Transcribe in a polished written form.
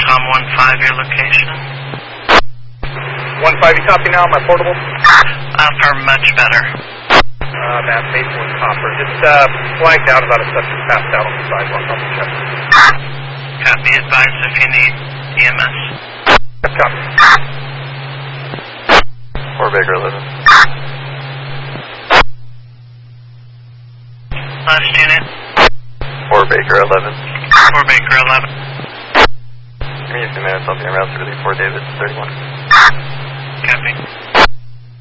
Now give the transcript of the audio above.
Com 1-5, your location. 1-5, you copy now, my portable? Alpha, much better. That base 1 Copper. Just flagged out about a subject passed out on the sidewalk. I'll check. Copy, advise if you need EMS. Copy. 4 Baker 11. Last unit. 4 Baker 11. 4 Baker 11. Give me a few minutes, I'll be around 34 David 31. Copy.